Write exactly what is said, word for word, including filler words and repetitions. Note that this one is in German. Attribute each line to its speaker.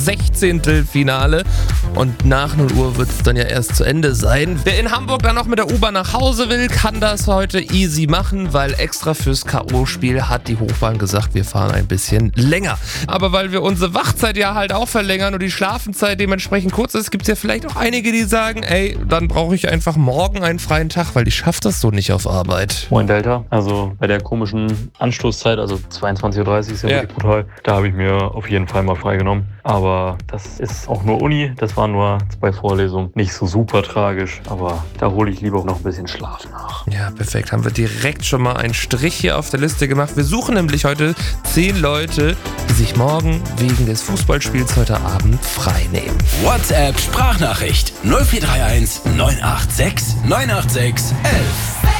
Speaker 1: Sechzehntelfinale und nach null Uhr wird es dann ja erst zu Ende sein. Wer in Hamburg dann noch mit der U-Bahn nach Hause will, kann das heute easy machen, weil extra fürs K O-Spiel hat die Hochbahn gesagt, wir fahren ein bisschen länger. Aber weil wir unsere Wachzeit ja halt auch verlängern und die Schlafenszeit dementsprechend kurz ist, gibt es ja vielleicht auch einige, die sagen, ey, dann brauche ich einfach morgen einen freien Tag, weil ich schaffe das so nicht auf Arbeit.
Speaker 2: Moin Delta, also bei der komischen Anstoßzeit, also zweiundzwanzig Uhr dreißig ist ja, ja wirklich brutal, da habe ich mir auf jeden Fall mal freigenommen. Aber das ist auch nur Uni, das waren nur zwei Vorlesungen. Nicht so super tragisch, aber da hole ich lieber noch ein bisschen Schlaf nach.
Speaker 1: Ja, perfekt. Haben wir direkt schon mal einen Strich hier auf der Liste gemacht. Wir suchen nämlich heute zehn Leute, die sich morgen wegen des Fußballspiels heute Abend frei nehmen.
Speaker 3: WhatsApp Sprachnachricht null vier drei eins neun acht sechs neun acht sechs elf.